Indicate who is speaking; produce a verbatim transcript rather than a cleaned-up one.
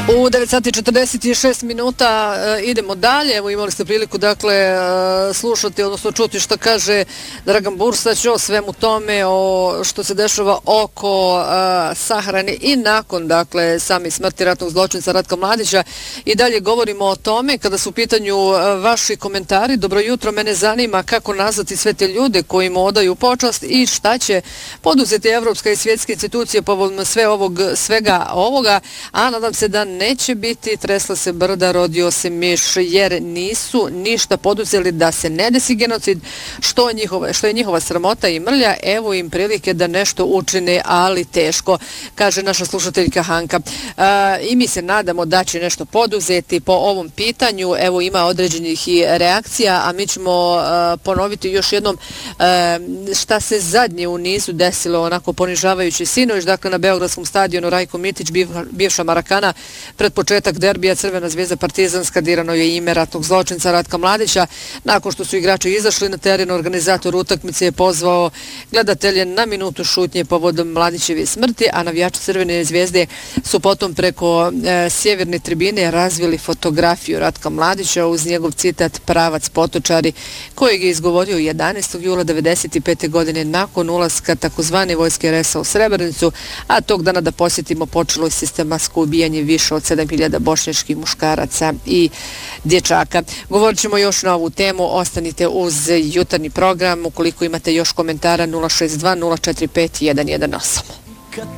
Speaker 1: U devet sati i četrdeset šest minuta uh, idemo dalje. Evo, imali ste priliku dakle uh, slušati, odnosno čuti što kaže Dragan Bursać o svemu tome, o što se dešava oko uh, sahrane i nakon dakle sami smrti ratnog zločinca Ratka Mladića. I dalje govorimo o tome kada su u pitanju uh, vaši komentari. Dobro jutro, mene zanima kako nazvati sve te ljude koji mu odaju počast i šta će poduzeti evropska i svjetske institucije povodom sve ovog, svega ovoga, a nadam se da neće biti, tresla se brda, rodio se miš, jer nisu ništa poduzeli da se ne desi genocid, što je njihova, što je njihova sramota i mrlja. Evo im prilike da nešto učine, ali teško, kaže naša slušateljka Hanka. E, I mi se nadamo da će nešto poduzeti po ovom pitanju. Evo, ima određenih i reakcija, a mi ćemo e, ponoviti još jednom e, šta se zadnje u nizu desilo, onako ponižavajući sinoć, dakle na Beogradskom stadionu Rajko Mitić, bivša Marakana, pred početak derbija Crvena zvezda Partizan, skadirano je ime ratnog zločinca Ratka Mladića. Nakon što su igrači izašli na teren, organizator utakmice je pozvao gledatelje na minutu šutnje povodom Mladićeve smrti, a navijači Crvene zvezde su potom preko e, sjeverne tribine razvili fotografiju Ratka Mladića uz njegov citat "Pravac potočari", kojeg je izgovorio jedanaestog jula devedeset pete. godine nakon ulaska takozvane vojske er es a u Srebrenicu, a tog dana, da posjetimo, počelo je sistematsko ubijanje više od sedam hiljada bošnjačkih muškaraca i dječaka. Govorit ćemo još na ovu temu, ostanite uz jutarnji program. Ukoliko imate još komentara, nula šest dva nula četiri pet jedan jedan osam.